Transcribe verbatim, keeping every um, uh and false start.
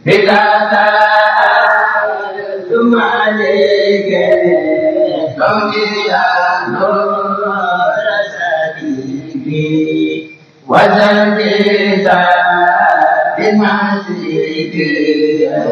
بكاتا ثم عليك كوني نور سبيلي وزنتي بمعزيك